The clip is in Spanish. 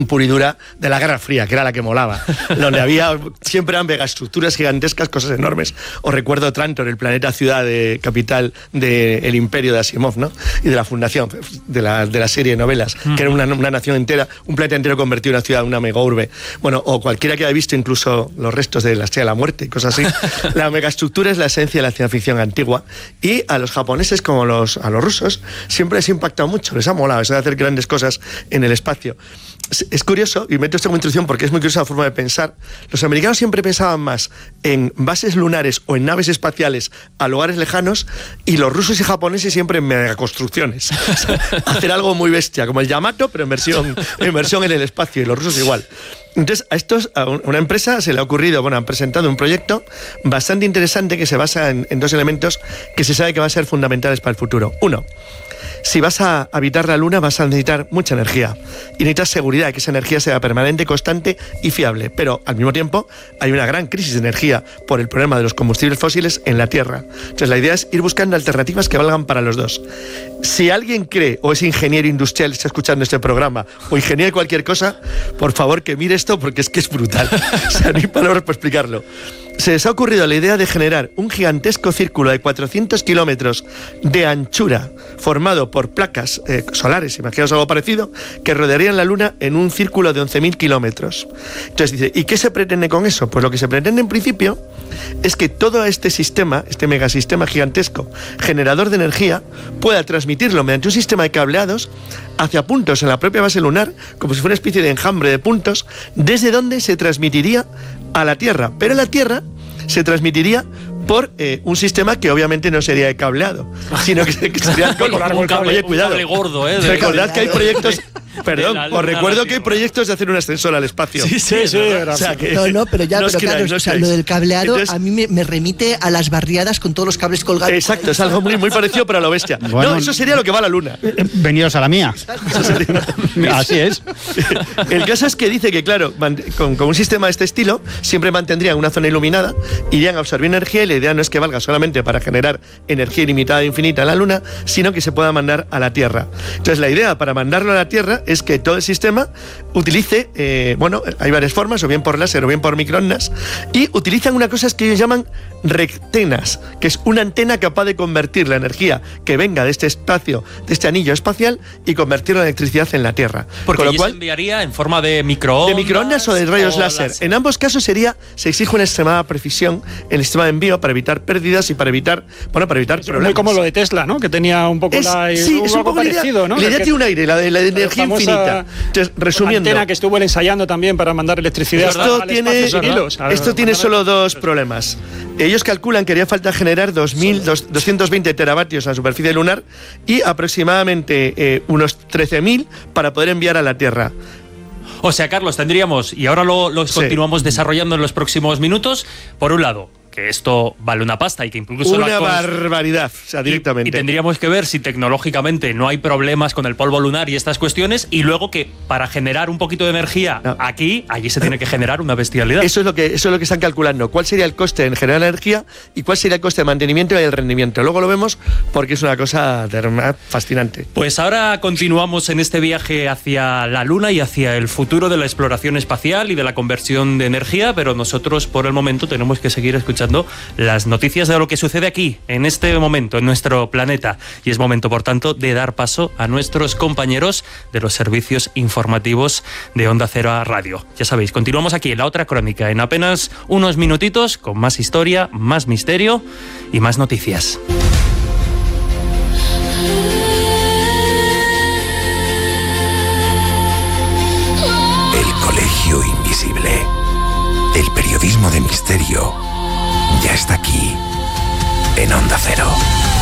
pura y dura de la Guerra Fría, que era la que molaba, donde había siempre eran megaestructuras gigantescas, cosas enormes. Os recuerdo Trantor, el planeta ciudad capital del imperio de Asimov, ¿no? Y de la fundación de la serie de novelas, que era una nación entera, un planeta entero convertido en una ciudad, una megaurbe. Bueno, o cualquiera que haya visto incluso los restos de la Estrella de la Muerte y cosas así. La megaestructura es la esencia de la ciencia ficción antigua, y a los japoneses como a los rusos siempre les ha impactado mucho, les ha molado eso de hacer grandes cosas en el espacio. Es curioso, y meto esto como introducción porque es muy curiosa la forma de pensar. Los americanos siempre pensaban más en bases lunares o en naves espaciales a lugares lejanos, y los rusos y japoneses siempre en megaconstrucciones. O sea, hacer algo muy bestia, como el Yamato, pero en versión en el espacio, y los rusos igual. Entonces, a una empresa se le ha ocurrido, han presentado un proyecto bastante interesante que se basa en dos elementos que se sabe que van a ser fundamentales para el futuro. Uno, si vas a habitar la Luna vas a necesitar mucha energía, y necesitas seguridad, que esa energía sea permanente, constante y fiable. Pero al mismo tiempo hay una gran crisis de energía por el problema de los combustibles fósiles en la Tierra. Entonces la idea es ir buscando alternativas que valgan para los dos. Si alguien cree o es ingeniero industrial, está escuchando este programa, o ingeniero de cualquier cosa, por favor que mire esto, porque es que es brutal. O sea, no hay palabras para explicarlo. Se les ha ocurrido la idea de generar un gigantesco círculo de 400 kilómetros de anchura, formado por placas solares, imaginaos algo parecido, que rodearían la Luna en un círculo de 11.000 kilómetros. Entonces dice, ¿y qué se pretende con eso? Pues lo que se pretende en principio es que todo este sistema, este megasistema gigantesco generador de energía, pueda transmitirlo mediante un sistema de cableados hacia puntos en la propia base lunar, como si fuera una especie de enjambre de puntos, desde donde se transmitiría a la Tierra. Pero en la Tierra se transmitiría por un sistema que obviamente no sería de cableado, sino que sería con un cable gordo. Recordad que hay proyectos... Perdón, os recuerdo que hay proyectos de hacer un ascensor al espacio. Sí, o sea, que pero claro, lo del cableado. Entonces, a mí me remite a las barriadas con todos los cables colgados. Exacto, es algo muy, muy parecido, pero a lo bestia. Bueno, no, eso sería lo que va a la Luna. Venidos a la mía. Así es. El caso es que dice que, claro, con un sistema de este estilo, siempre mantendrían una zona iluminada, irían a absorber energía, y la idea no es que valga solamente para generar energía ilimitada e infinita en la Luna, sino que se pueda mandar a la Tierra. Entonces, la idea para mandarlo a la Tierra es que todo el sistema utilice, hay varias formas, o bien por láser o bien por microondas, y utilizan una cosa que ellos llaman rectenas, que es una antena capaz de convertir la energía que venga de este espacio, de este anillo espacial, y convertirla en electricidad en la Tierra. Porque lo cual se enviaría en forma de microondas. De microondas o de rayos láser. En ambos casos se exige una extremada precisión en el sistema de envío para evitar pérdidas y para evitar problemas. Muy como lo de Tesla, ¿no? Que tenía un poco es un poco parecido, ¿no? La idea tiene un aire, la energía infinita. Entonces, resumiendo, antena que estuvo ensayando también para mandar electricidad esto tiene solo dos problemas. Ellos calculan que haría falta generar 220 teravatios a la superficie lunar y aproximadamente unos 13.000 para poder enviar a la Tierra. O sea, Carlos, tendríamos, y ahora lo continuamos desarrollando en los próximos minutos, por un lado, que esto vale una pasta y que incluso... Una barbaridad, o sea, directamente. Y tendríamos que ver si tecnológicamente no hay problemas con el polvo lunar y estas cuestiones, y luego que para generar un poquito de energía allí se tiene que generar una bestialidad. Eso es lo que están calculando. ¿Cuál sería el coste en generar energía y cuál sería el coste de mantenimiento y el rendimiento? Luego lo vemos porque es una cosa fascinante. Pues ahora continuamos en este viaje hacia la Luna y hacia el futuro de la exploración espacial y de la conversión de energía, pero nosotros por el momento tenemos que seguir escuchando las noticias de lo que sucede aquí, en este momento, en nuestro planeta. Y es momento, por tanto, de dar paso a nuestros compañeros de los servicios informativos de Onda Cero Radio. Ya sabéis, continuamos aquí en La Otra Crónica, en apenas unos minutitos, con más historia, más misterio y más noticias. El Colegio Invisible. El periodismo de misterio ya está aquí, en Onda Cero.